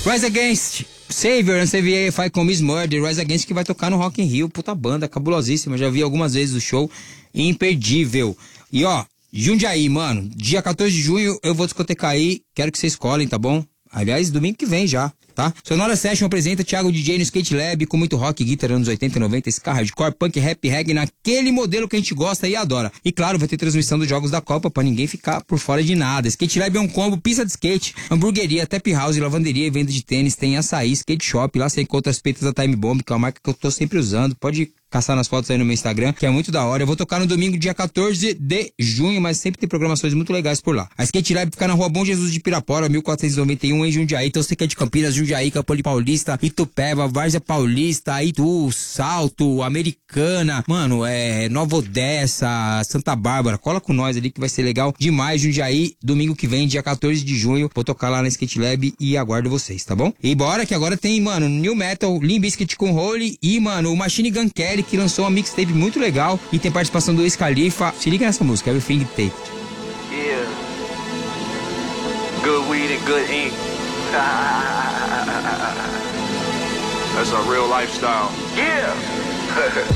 Rise Against, Savior and CVA com Miss Murder, Rise Against que vai tocar no Rock in Rio, puta banda, cabulosíssima, já vi algumas vezes o show, imperdível. E ó, Jundiaí, mano, dia 14 de junho eu vou discotecar aí, quero que vocês colhem, tá bom? Aliás, domingo que vem já, tá? Sonora Session apresenta Thiago DJ no Skate Lab com muito rock, guitarra anos 80 e 90, ska, hardcore, punk, rap, reggae, naquele modelo que a gente gosta e adora. E claro, vai ter transmissão dos jogos da Copa pra ninguém ficar por fora de nada. Skate Lab é um combo, pista de skate, hamburgueria, tap house, lavanderia e venda de tênis, tem açaí, skate shop, lá você encontra as peitas da Time Bomb, que é uma marca que eu tô sempre usando, pode caçar nas fotos aí no meu Instagram, que é muito da hora. Eu vou tocar no domingo, dia 14 de junho, mas sempre tem programações muito legais por lá. A Skate Lab fica na rua Bom Jesus de Pirapora, 1491, em Jundiaí. Então você que é de Campinas, Jundiaí, Campo Paulista, Itupeva, Várzea Paulista, Itu, Salto, Americana, mano, Nova Odessa, Santa Bárbara, cola com nós ali que vai ser legal demais. Jundiaí, domingo que vem, dia 14 de junho, vou tocar lá na Skate Lab e aguardo vocês, tá bom? E bora que agora tem, mano, New Metal, Limp Bizkit com Holy e, mano, o Machine Gun Kelly, que lançou uma mixtape muito legal e tem participação do Wiz Khalifa. Se liga nessa música, Everything Take. Yeah. Good weed and good ink. That's a real lifestyle. Yeah.